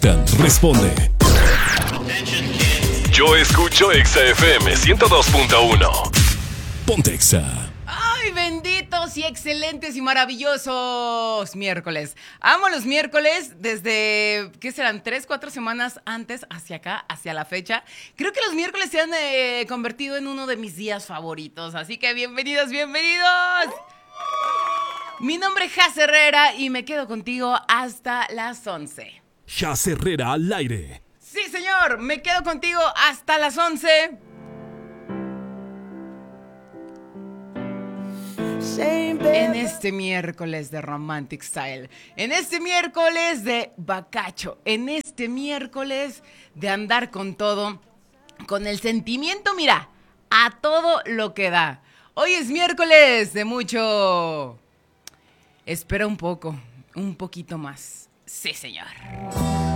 Responde. Yo escucho Exa FM 102.1. Ponte Exa. ¡Ay, benditos y excelentes y maravillosos miércoles! Amo los miércoles desde, ¿qué serán? 3, 4 semanas antes hacia acá, hacia la fecha. Creo que los miércoles se han convertido en uno de mis días favoritos. Así que bienvenidos, bienvenidos. Mi nombre es Jaz Herrera y me quedo contigo hasta las 11. Jaz Herrera al aire. Sí, señor, me quedo contigo hasta las 11. En este miércoles de Romantic Style, en este miércoles de Bacacho, en este miércoles de andar con todo, con el sentimiento, mira, a todo lo que da. Hoy es miércoles de mucho... Espera un poco, un poquito más. Sí, señor.